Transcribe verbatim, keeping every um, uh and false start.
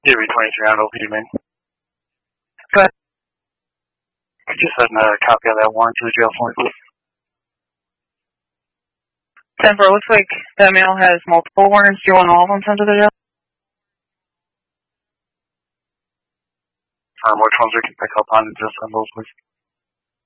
D B twenty-three on O P D, man. Go ahead. Could you send a copy of that warrant to the jail for me, please? ten four, looks like that mail has multiple warrants. Do you want all of them sent to the jail? Um, which ones we can pick up on and just send those, please?